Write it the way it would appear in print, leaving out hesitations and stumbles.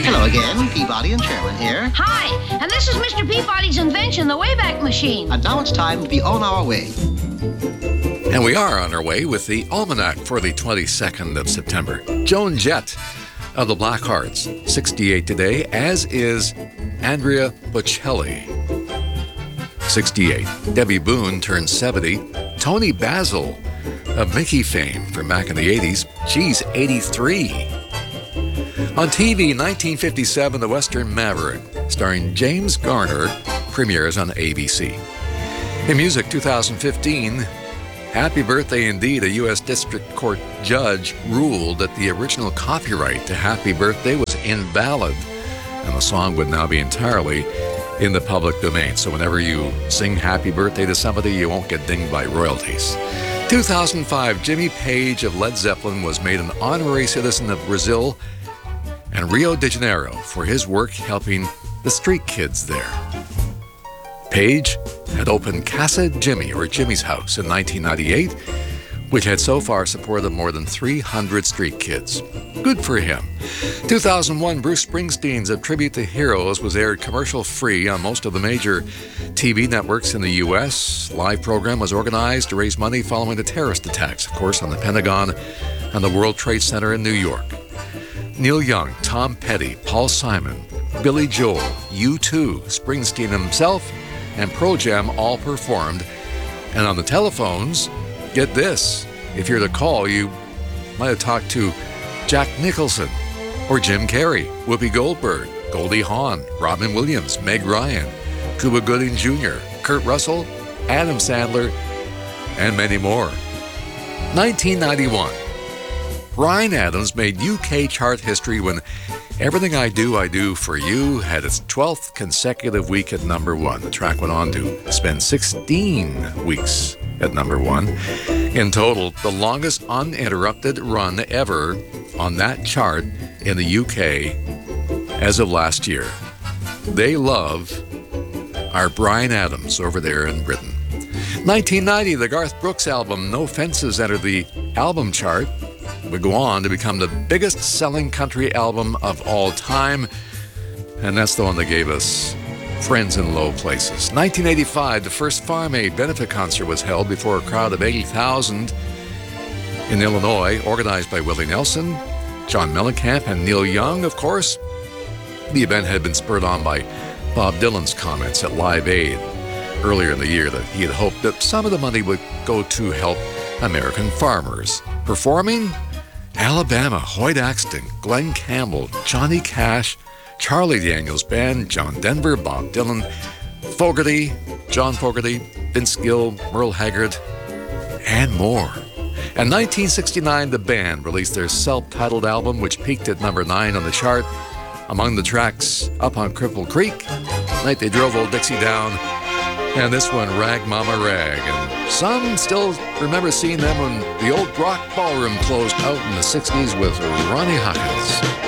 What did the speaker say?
Hello again, Peabody and Chairman here. Hi, and this is Mr. Peabody's invention, the Wayback Machine. And now it's time to be on our way. And we are on our way with the almanac for the 22nd of September. Joan Jett of the Blackhearts, 68 today, as is Andrea Bocelli, 68. Debbie Boone turns 70. Tony Basil of Mickey fame from back in the 80s, she's 83. On TV, 1957, The Western Maverick, starring James Garner, premieres on ABC. In music, 2015, Happy Birthday Indeed, a U.S. District Court judge ruled that the original copyright to Happy Birthday was invalid, and the song would now be entirely in the public domain. So whenever you sing Happy Birthday to somebody, you won't get dinged by royalties. 2005, Jimmy Page of Led Zeppelin was made an honorary citizen of Brazil and Rio de Janeiro for his work helping the street kids there. Page had opened Casa Jimmy, or Jimmy's House, in 1998, which had so far supported more than 300 street kids. Good for him. 2001, Bruce Springsteen's A Tribute to Heroes was aired commercial-free on most of the major TV networks in the U.S. Live program was organized to raise money following the terrorist attacks, of course, on the Pentagon and the World Trade Center in New York. Neil Young, Tom Petty, Paul Simon, Billy Joel, U2, Springsteen himself, and Pearl Jam all performed. And on the telephones, get this, if you're to call, you might have talked to Jack Nicholson or Jim Carrey, Whoopi Goldberg, Goldie Hawn, Robin Williams, Meg Ryan, Cuba Gooding Jr., Kurt Russell, Adam Sandler, and many more. 1991. Bryan Adams made UK chart history when Everything I Do For You had its 12th consecutive week at number one. The track went on to spend 16 weeks at number one. In total, the longest uninterrupted run ever on that chart in the UK as of last year. They love our Bryan Adams over there in Britain. 1990, the Garth Brooks album No Fences entered the album chart. Would go on to become the biggest selling country album of all time, and that's the one that gave us Friends in Low Places. 1985, the first Farm Aid benefit concert was held before a crowd of 80,000 in Illinois, organized by Willie Nelson, John Mellencamp, and Neil Young, of course. The event had been spurred on by Bob Dylan's comments at Live Aid earlier in the year that he had hoped that some of the money would go to help American farmers. Performing Alabama, Hoyt Axton, Glenn Campbell, Johnny Cash, Charlie Daniels Band, John Denver, Bob Dylan, Fogerty, John Fogerty, Vince Gill, Merle Haggard, and more. In 1969, the band released their self-titled album, which peaked at number 9 on the chart. Among the tracks, Up on Cripple Creek, Night They Drove Old Dixie Down, and this one, Rag Mama Rag. And some still remember seeing them when the old Rock Ballroom closed out in the 60s with Ronnie Hawkins.